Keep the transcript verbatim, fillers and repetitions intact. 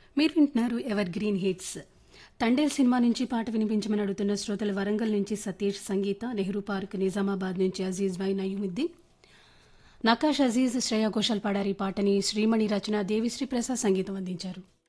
మీరు వింటున్నారు ever green hits. Thandel cinema నుంచి పాట వినిపించమని అడుగుతున్న శ్రోతలు వరంగల్ నుంచి సతీష్ సంగీత, నెహ్రూ పార్క్ నిజామాబాద్ నుంచి అజీజ్ భాయ్ నయూముద్దీన్, నకాష్ అజీజ్, శ్రేయా ఘోషాల్ పాడారు ఈ పాటని. శ్రీమణి రచన, దేవిశ్రీ ప్రసాద్ సంగీతం అందించారు.